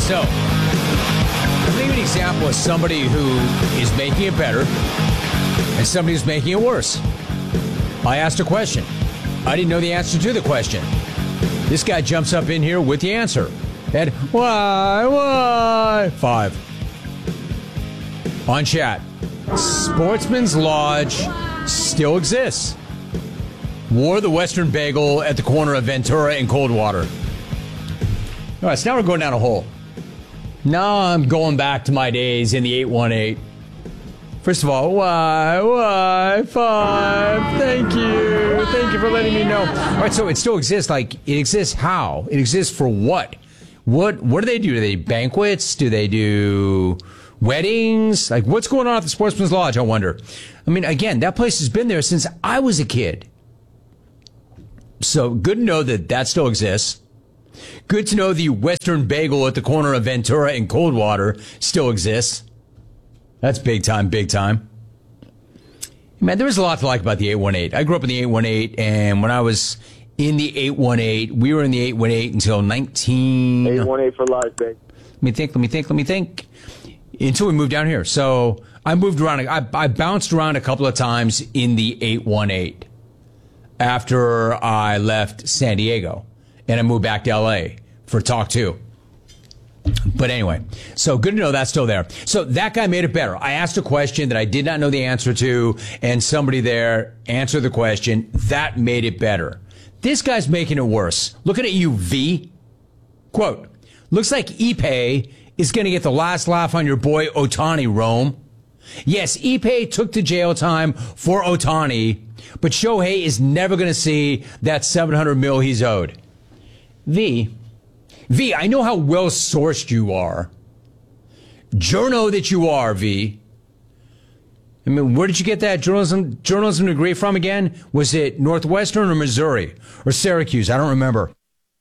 So, I'm giving an example of somebody who is making it better and somebody who's making it worse. I asked a question. I didn't know the answer to the question. This guy jumps up in here with the answer. And why? 5. On chat. Sportsman's Lodge still exists. Wore the Western Bagel at the corner of Ventura and Coldwater. All right, so now we're going down a hole. Now I'm going back to my days in the 818. First of all, why? 5. Thank you. Thank you for letting me know. All right, so it still exists. Like, it exists how? It exists for what? What do they do? Do they do banquets? Do they do weddings? Like, what's going on at the Sportsman's Lodge, I wonder? I mean, again, that place has been there since I was a kid. So, good to know that that still exists. Good to know the Western Bagel at the corner of Ventura and Coldwater still exists. That's big time, big time. Man, there was a lot to like about the 818. I grew up in the 818, and when I was in the 818, we were in the 818 until 818 for life, babe. Let me think. Until we moved down here. So I moved around. I bounced around a couple of times in the 818 after I left San Diego. And I moved back to L.A. for Talk 2. But anyway, so good to know that's still there. So that guy made it better. I asked a question that I did not know the answer to, and somebody there answered the question. That made it better. This guy's making it worse. Looking at you, V. Quote, looks like Ippei is going to get the last laugh on your boy Ohtani, Rome. Yes, Ippei took the jail time for Ohtani, but Shohei is never going to see that $700 million he's owed. V, I know how well sourced you are. Journo that you are, V. I mean, where did you get that journalism degree from again? Was it Northwestern or Missouri or Syracuse? I don't remember.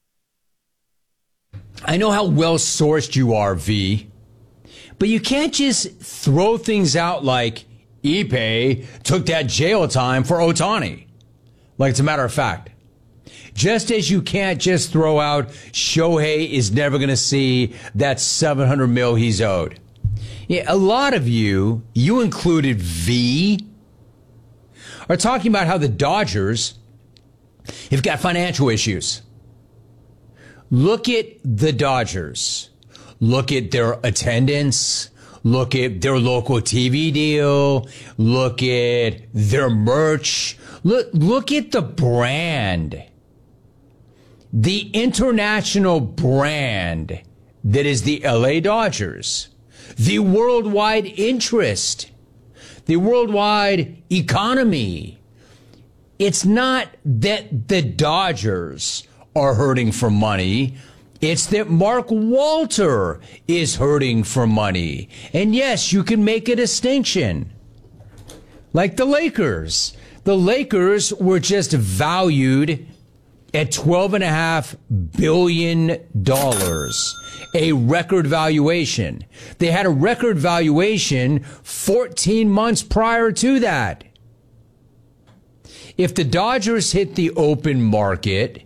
I know how well sourced you are, V. But you can't just throw things out like Ippei took that jail time for Ohtani. Like it's a matter of fact. Just as you can't just throw out Shohei is never going to see that $700 million he's owed. Yeah, a lot of you included V, are talking about how the Dodgers have got financial issues. Look at the Dodgers. Look at their attendance. Look at their local TV deal. Look at their merch. Look at the brand. The international brand that is the LA Dodgers, the worldwide interest, the worldwide economy. It's not that the Dodgers are hurting for money. It's that Mark Walter is hurting for money. And yes, you can make a distinction. Like the Lakers. The Lakers were just valued at $12.5 billion, a record valuation. They had a record valuation 14 months prior to that. If the Dodgers hit the open market,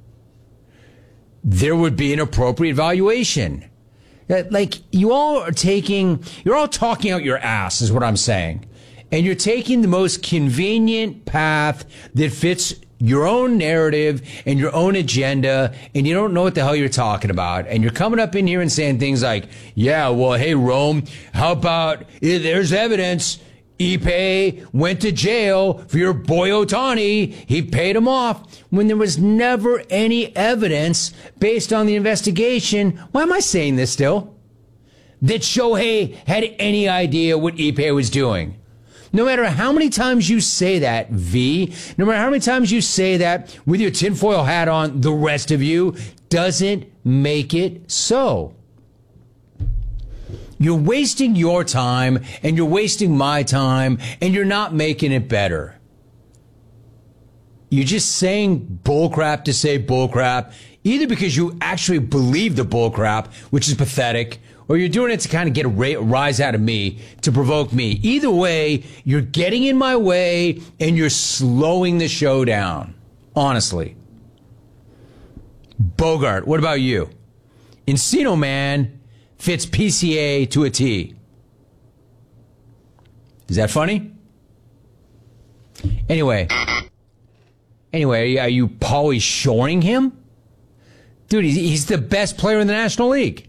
there would be an appropriate valuation. Like, you're all talking out your ass, is what I'm saying. And you're taking the most convenient path that fits your own narrative and your own agenda, and you don't know what the hell you're talking about. And you're coming up in here and saying things like, yeah, well, hey, Rome, how about there's evidence Ippei went to jail for your boy Ohtani. He paid him off when there was never any evidence based on the investigation. Why am I saying this still? That Shohei had any idea what Ippei was doing. No matter how many times you say that, V, no matter how many times you say that with your tinfoil hat on, the rest of you doesn't make it so. You're wasting your time, and you're wasting my time, and you're not making it better. You're just saying bullcrap to say bullcrap, either because you actually believe the bullcrap, which is pathetic, or you're doing it to kind of get a rise out of me, to provoke me. Either way, you're getting in my way, and you're slowing the show down. Honestly. Bogart, what about you? Encino Man fits PCA to a T. Is that funny? Anyway, are you Pauly Shoring him? Dude, he's the best player in the National League.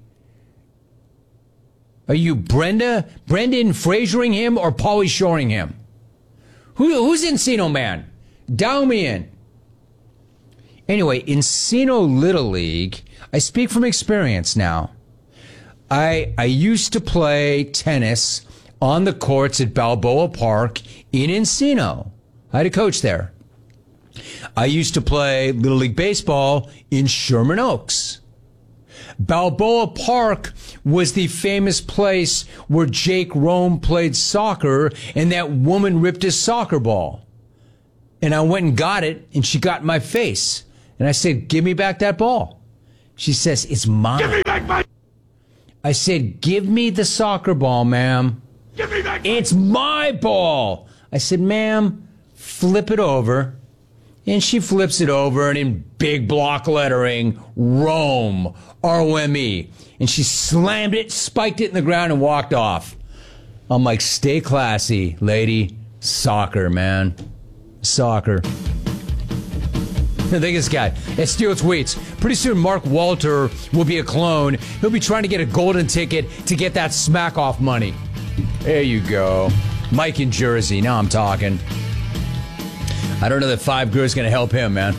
Are you Brendan Frasering him or Pauly Shoring him? Who's Encino Man? Dial me in. Anyway, Encino Little League, I speak from experience now. I used to play tennis on the courts at Balboa Park in Encino. I had a coach there. I used to play Little League Baseball in Sherman Oaks. Balboa Park was the famous place where Jake Rome played soccer and that woman ripped his soccer ball. And I went and got it, and she got in my face. And I said, give me back that ball. She says, it's mine. Give me back my... I said, give me the soccer ball, ma'am. Give me back my... It's my ball. I said, ma'am, flip it over. And she flips it over, and in big block lettering, Rome, R-O-M-E. And she slammed it, spiked it in the ground, and walked off. I'm like, stay classy, lady. Soccer, man. Soccer. Think of this guy. At Steel Tweets. Pretty soon, Mark Walter will be a clone. He'll be trying to get a golden ticket to get that smack off money. There you go. Mike in Jersey. Now I'm talking. I don't know that 5 Guru is going to help him, man.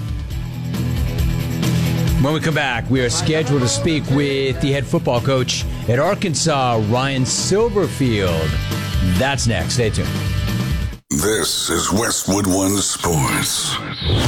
When we come back, we are scheduled to speak with the head football coach at Arkansas, Ryan Silverfield. That's next. Stay tuned. This is Westwood One Sports.